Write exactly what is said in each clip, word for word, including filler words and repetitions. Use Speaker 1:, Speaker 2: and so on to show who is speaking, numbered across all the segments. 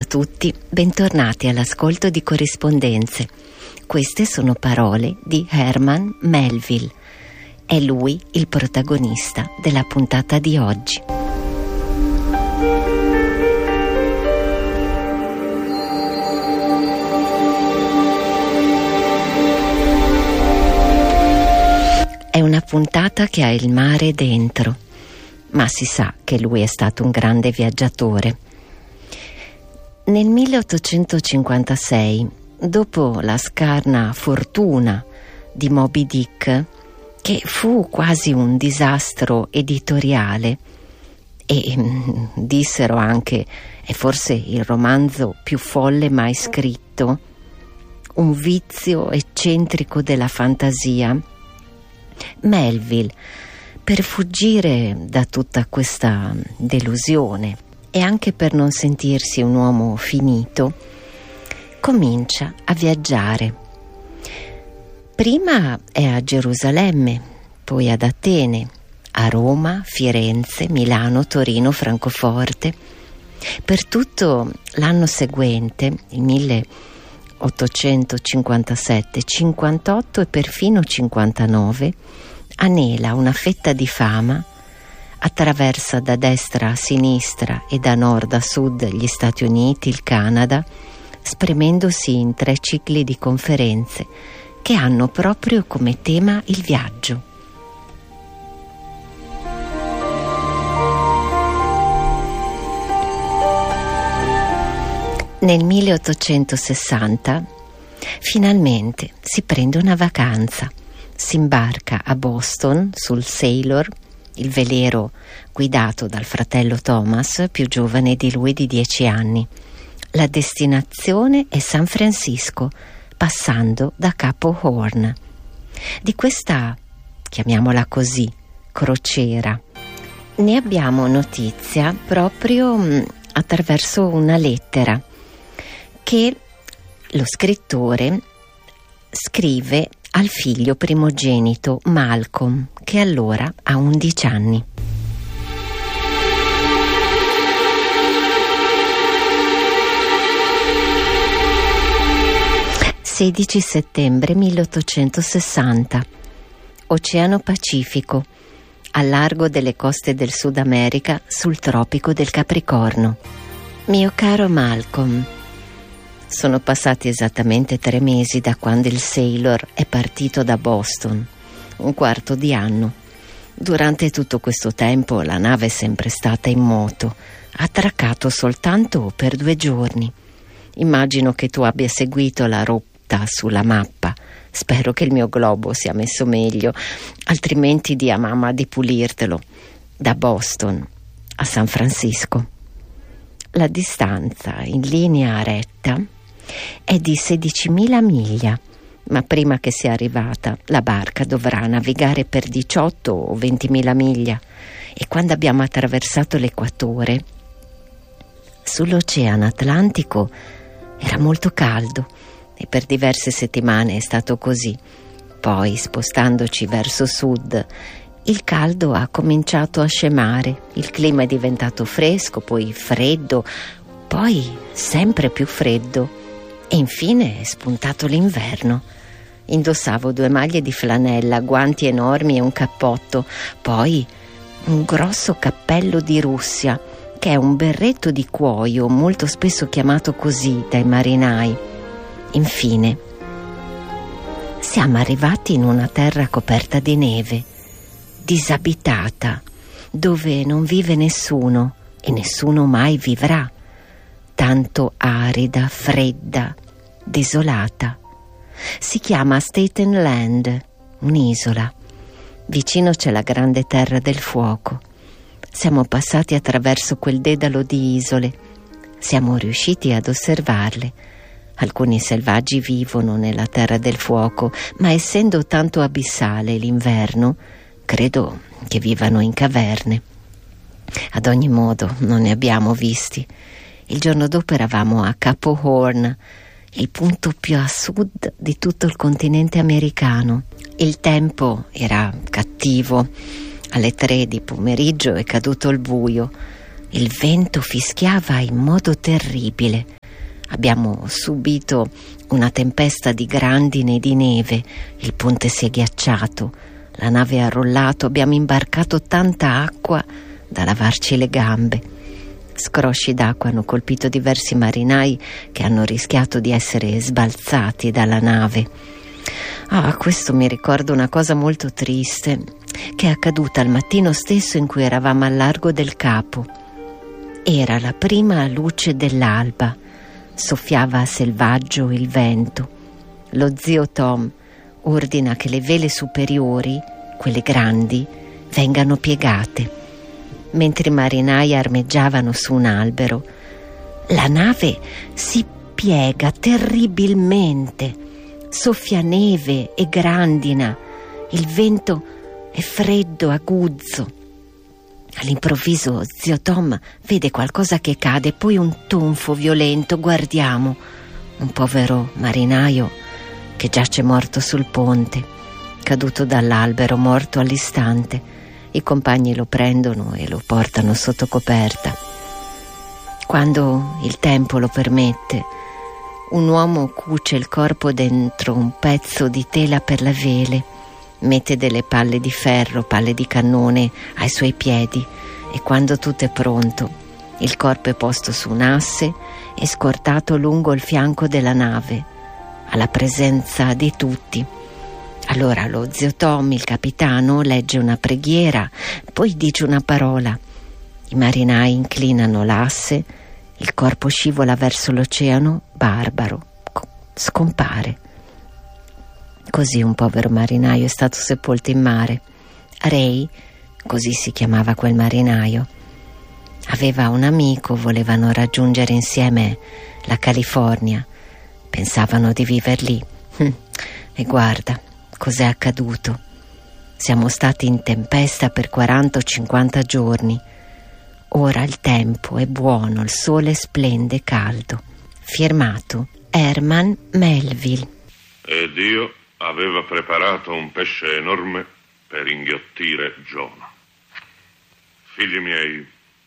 Speaker 1: tutti, bentornati all'ascolto di Corrispondenze. Queste sono parole di Herman Melville. È lui il protagonista della puntata di oggi. È una puntata che ha il mare dentro, ma si sa che lui è stato un grande viaggiatore. Nel milleottocentocinquantasei, dopo la scarna fortuna di Moby Dick, che fu quasi un disastro editoriale e mm, dissero anche è forse il romanzo più folle mai scritto, un vizio eccentrico della fantasia, Melville, per fuggire da tutta questa delusione e anche per non sentirsi un uomo finito, comincia a viaggiare. Prima è a Gerusalemme, poi ad Atene, a Roma, Firenze, Milano, Torino, Francoforte. Per tutto l'anno seguente, il milleottocentocinquantasette, cinquantotto e perfino cinquantanove, anela una fetta di fama, attraversa da destra a sinistra e da nord a sud gli Stati Uniti, il Canada, spremendosi in tre cicli di conferenze che hanno proprio come tema il viaggio. Nel milleottocentosessanta finalmente si prende una vacanza, si imbarca a Boston sul Sailor, il velero guidato dal fratello Thomas, più giovane di lui di dieci anni. La destinazione è San Francisco, passando da Capo Horn. Di questa, chiamiamola così, crociera, ne abbiamo notizia proprio mh, attraverso una lettera che lo scrittore scrive al figlio primogenito Malcolm, che allora ha undici anni. sedici settembre milleottocentosessanta, Oceano Pacifico, al largo delle coste del Sud America, sul tropico del Capricorno. Mio caro Malcolm, sono passati esattamente tre mesi da quando il Sailor è partito da Boston, un quarto di anno. Durante tutto questo tempo la nave è sempre stata in moto, ha attraccato soltanto per due giorni. Immagino che tu abbia seguito la rotta sulla mappa. Spero che il mio globo sia messo meglio, altrimenti di a mamma di pulirtelo. Da Boston a San Francisco. La distanza in linea retta è di sedicimila miglia, ma prima che sia arrivata la barca dovrà navigare per diciotto o ventimila miglia, e quando abbiamo attraversato l'equatore, sull'Oceano Atlantico era molto caldo e per diverse settimane è stato così. Poi, spostandoci verso sud, il caldo ha cominciato a scemare, il clima è diventato fresco, poi freddo, poi sempre più freddo e infine è spuntato l'inverno. Indossavo due maglie di flanella, guanti enormi e un cappotto, poi un grosso cappello di Russia, che è un berretto di cuoio molto spesso chiamato così dai marinai. Infine siamo arrivati in una terra coperta di neve, disabitata, dove non vive nessuno e nessuno mai vivrà, tanto arida, fredda, desolata. Si chiama Staten Land, un'isola. Vicino c'è la grande terra del fuoco. Siamo passati attraverso quel dedalo di isole. Siamo riusciti ad osservarle. Alcuni selvaggi vivono nella terra del fuoco, ma essendo tanto abissale l'inverno, credo che vivano in caverne. Ad ogni modo non ne abbiamo visti. Il giorno dopo eravamo a Capo Horn, il punto più a sud di tutto il continente americano. Il tempo era cattivo. Alle tre di pomeriggio è caduto il buio. Il vento fischiava in modo terribile. Abbiamo subito una tempesta di grandine e di neve, il ponte si è ghiacciato, la nave ha rollato, abbiamo imbarcato tanta acqua da lavarci le gambe. Scrosci d'acqua hanno colpito diversi marinai che hanno rischiato di essere sbalzati dalla nave. Ah, questo mi ricorda una cosa molto triste che è accaduta il mattino stesso in cui eravamo al largo del Capo. Era la prima luce dell'alba, soffiava selvaggio il vento. Lo zio Tom ordina che le vele superiori, quelle grandi, vengano piegate. Mentre i marinai armeggiavano su un albero, la nave si piega terribilmente, soffia neve e grandina, il vento è freddo, aguzzo. All'improvviso zio Tom vede qualcosa che cade, poi un tonfo violento, guardiamo, un povero marinaio che giace morto sul ponte, caduto dall'albero, morto all'istante. I compagni lo prendono e lo portano sotto coperta. Quando il tempo lo permette, un uomo cuce il corpo dentro un pezzo di tela per le vele, mette delle palle di ferro, palle di cannone ai suoi piedi e quando tutto è pronto, il corpo è posto su un asse e scortato lungo il fianco della nave, alla presenza di tutti. Allora lo zio Tom, il capitano, legge una preghiera, poi dice una parola. I marinai inclinano l'asse, il corpo scivola verso l'oceano, barbaro, scompare. Così un povero marinaio è stato sepolto in mare. Ray, così si chiamava quel marinaio, aveva un amico, volevano raggiungere insieme la California, pensavano di viver lì. E guarda cos'è accaduto. Siamo stati in tempesta per quaranta o cinquanta giorni. Ora il tempo è buono, il sole splende caldo. Firmato Herman Melville.
Speaker 2: E Dio aveva preparato un pesce enorme per inghiottire Giona. Figli miei,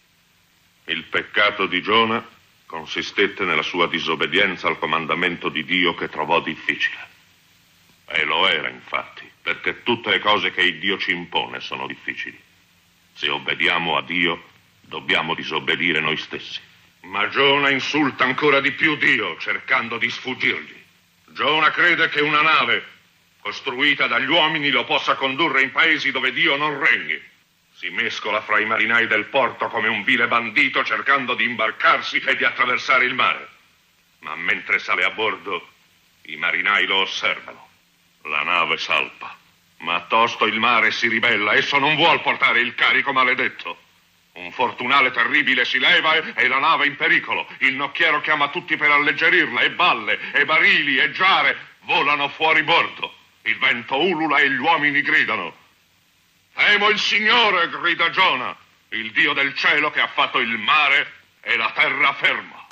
Speaker 2: il peccato di Giona consistette nella sua disobbedienza al comandamento di Dio che trovò difficile. E lo era, infatti, perché tutte le cose che il Dio ci impone sono difficili. Se obbediamo a Dio, dobbiamo disobbedire noi stessi. Ma Giona insulta ancora di più Dio, cercando di sfuggirgli. Giona crede che una nave costruita dagli uomini lo possa condurre in paesi dove Dio non regni. Si mescola fra i marinai del porto come un vile bandito, cercando di imbarcarsi e di attraversare il mare. Ma mentre sale a bordo, i marinai lo osservano. La nave salpa, ma tosto il mare si ribella. Esso non vuol portare il carico maledetto. Un fortunale terribile si leva e, e la nave in pericolo. Il nocchiero chiama tutti per alleggerirla, e balle, e barili, e giare volano fuori bordo. Il vento ulula e gli uomini gridano. Temo il Signore, grida Giona, il Dio del cielo che ha fatto il mare e la terra ferma.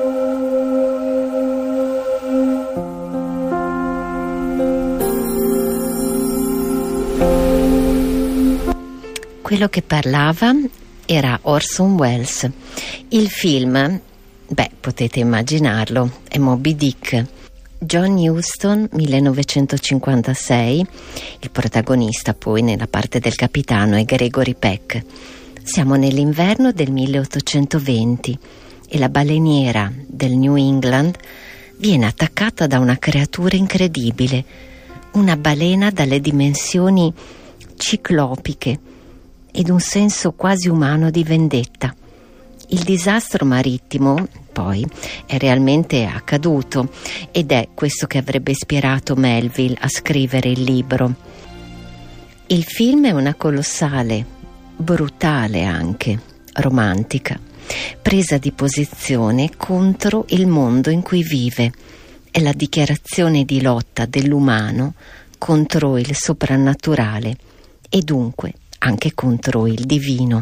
Speaker 1: Quello che parlava era Orson Welles. Il film, beh, potete immaginarlo, è Moby Dick. John Huston, millenovecentocinquantasei, il protagonista poi nella parte del capitano è Gregory Peck. Siamo nell'inverno del milleottocentoventi e la baleniera del New England viene attaccata da una creatura incredibile, una balena dalle dimensioni ciclopiche ed un senso quasi umano di vendetta. Il disastro marittimo, poi, è realmente accaduto ed è questo che avrebbe ispirato Melville a scrivere il libro. Il film è una colossale, brutale anche, romantica, presa di posizione contro il mondo in cui vive. È la dichiarazione di lotta dell'umano contro il soprannaturale e dunque anche contro il divino.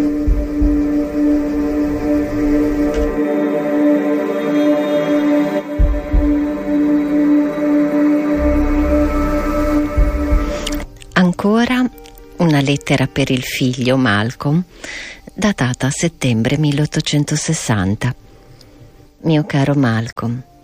Speaker 1: Ancora una lettera per il figlio Malcolm, datata a settembre milleottocentosessanta. Mio caro Malcolm,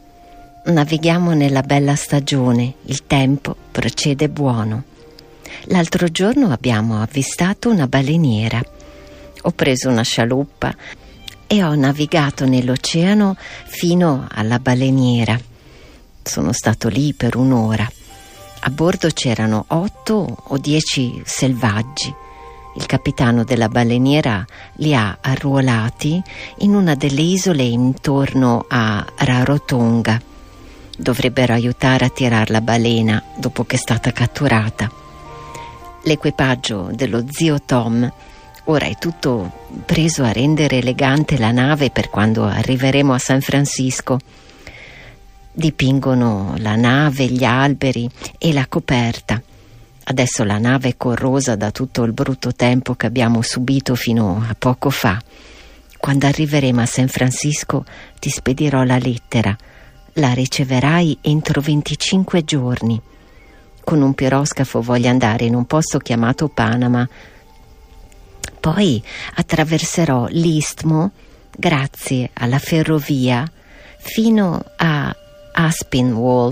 Speaker 1: navighiamo nella bella stagione, il tempo procede buono. L'altro giorno abbiamo avvistato una baleniera. Ho preso una scialuppa e ho navigato nell'oceano fino alla baleniera. Sono stato lì per un'ora. A bordo c'erano otto o dieci selvaggi. Il capitano della baleniera li ha arruolati in una delle isole intorno a Rarotonga. Dovrebbero aiutare a tirar la balena dopo che è stata catturata. L'equipaggio dello zio Tom ora è tutto preso a rendere elegante la nave per quando arriveremo a San Francisco. Dipingono la nave, gli alberi e la coperta. Adesso la nave è corrosa da tutto il brutto tempo che abbiamo subito fino a poco fa. Quando arriveremo a San Francisco ti spedirò la lettera. La riceverai entro venticinque giorni. Con un piroscafo voglio andare in un posto chiamato Panama. Poi attraverserò l'Istmo, grazie alla ferrovia, fino a Aspinwall.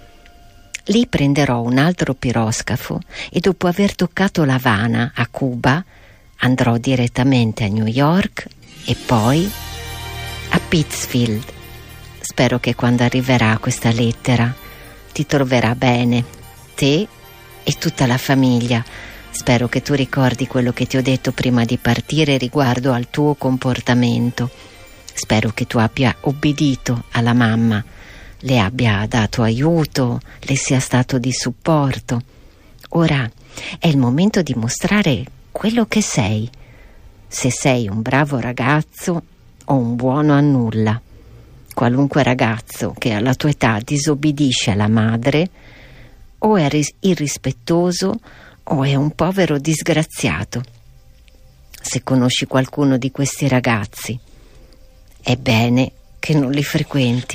Speaker 1: Lì prenderò un altro piroscafo e dopo aver toccato La Habana, a Cuba, andrò direttamente a New York e poi a Pittsfield. Spero che quando arriverà questa lettera ti troverà bene, te e tutta la famiglia. Spero che tu ricordi quello che ti ho detto prima di partire riguardo al tuo comportamento. Spero che tu abbia obbedito alla mamma, le abbia dato aiuto, le sia stato di supporto. Ora è il momento di mostrare quello che sei, se sei un bravo ragazzo o un buono a nulla. Qualunque ragazzo che alla tua età disobbedisce alla madre o è ris- irrispettoso o è un povero disgraziato. Se conosci qualcuno di questi ragazzi, è bene che non li frequenti.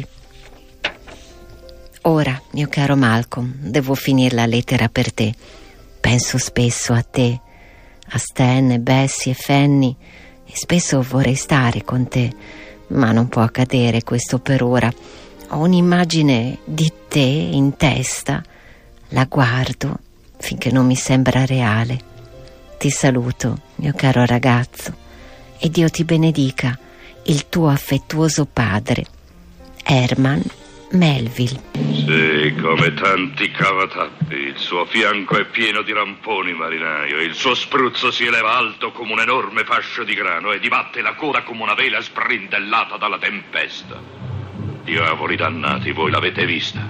Speaker 1: Ora, mio caro Malcolm, devo finire la lettera per te. Penso spesso a te, a Stan e Bessie e Fanny, e spesso vorrei stare con te, ma non può accadere questo per ora. Ho un'immagine di te in testa, la guardo finché non mi sembra reale. Ti saluto, mio caro ragazzo, e Dio ti benedica, il tuo affettuoso padre, Herman Melville.
Speaker 3: Sì, come tanti cavatappi, il suo fianco è pieno di ramponi, marinaio, il suo spruzzo si eleva alto come un enorme fascio di grano e dibatte la coda come una vela sbrindellata dalla tempesta. Diavoli dannati, voi l'avete vista?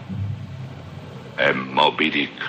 Speaker 3: È Moby Dick.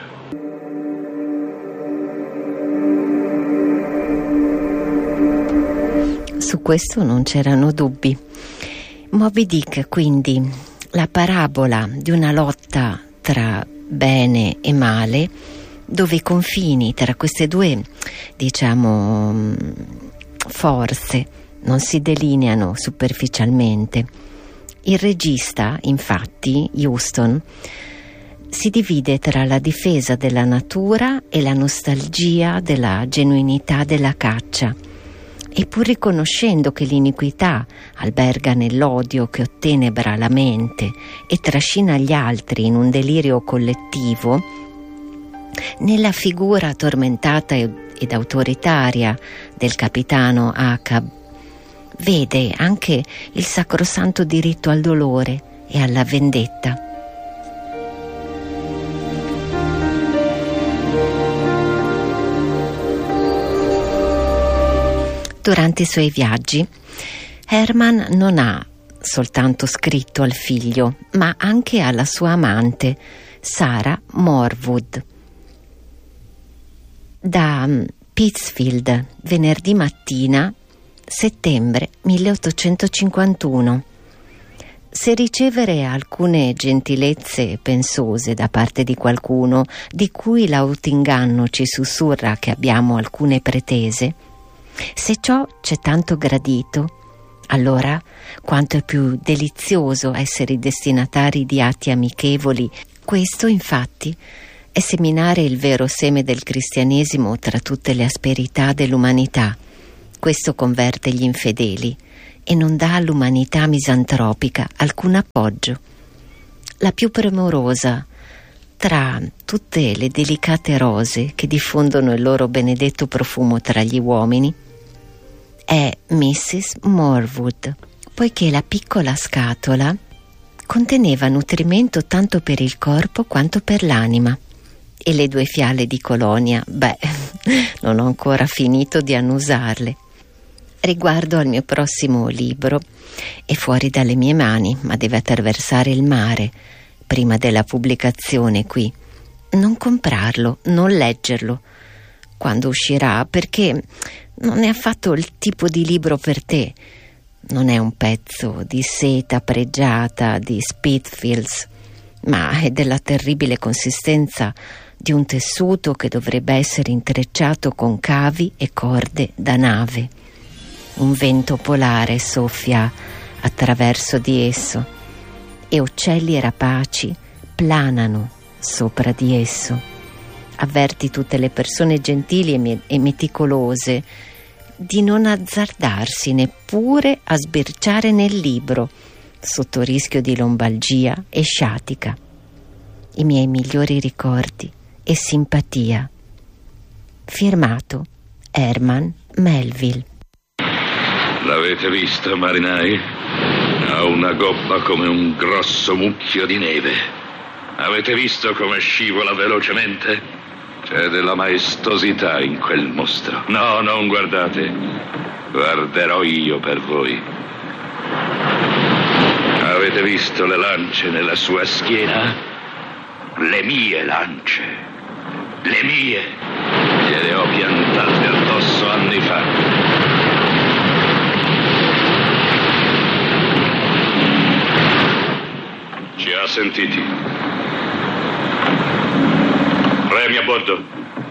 Speaker 1: Su questo non c'erano dubbi. Moby Dick, quindi, la parabola di una lotta tra bene e male, dove i confini tra queste due, diciamo, forze non si delineano superficialmente. Il regista, infatti, Huston, si divide tra la difesa della natura e la nostalgia della genuinità della caccia. E pur riconoscendo che l'iniquità alberga nell'odio che ottenebra la mente e trascina gli altri in un delirio collettivo, nella figura tormentata ed autoritaria del capitano Ahab vede anche il sacrosanto diritto al dolore e alla vendetta. Durante i suoi viaggi, Herman non ha soltanto scritto al figlio, ma anche alla sua amante, Sarah Morwood. Da Pittsfield, venerdì mattina, settembre milleottocentocinquantuno. Se ricevere alcune gentilezze pensose da parte di qualcuno di cui l'autoinganno ci sussurra che abbiamo alcune pretese, se ciò c'è tanto gradito, allora quanto è più delizioso essere i destinatari di atti amichevoli. Questo, infatti, è seminare il vero seme del cristianesimo tra tutte le asperità dell'umanità. Questo converte gli infedeli e non dà all'umanità misantropica alcun appoggio. la più premurosa tra tutte le delicate rose che diffondono il loro benedetto profumo tra gli uomini, è missus Morwood, poiché la piccola scatola conteneva nutrimento tanto per il corpo quanto per l'anima, e le due fiale di colonia, beh, non ho ancora finito di annusarle. Riguardo al mio prossimo libro, è fuori dalle mie mani, ma deve attraversare il mare prima della pubblicazione qui. Non comprarlo, non leggerlo quando uscirà, perché non è affatto il tipo di libro per te. Non è un pezzo di seta pregiata di Spitalfields, ma è della terribile consistenza di un tessuto che dovrebbe essere intrecciato con cavi e corde da nave. Un vento polare soffia attraverso di esso e uccelli rapaci planano sopra di esso. Avverti tutte le persone gentili e, me- e meticolose di non azzardarsi neppure a sbirciare nel libro sotto rischio di lombalgia e sciatica. I miei migliori ricordi e simpatia. Firmato Herman Melville.
Speaker 3: L'avete visto, marinai? Ha una gobba come un grosso mucchio di neve. Avete visto come scivola velocemente? C'è della maestosità in quel mostro. No, non guardate. Guarderò io per voi. Avete visto le lance nella sua schiena? Le mie lance. Le mie. Gliele ho piantate addosso anni fa. Ci ha sentiti. Remi a bordo.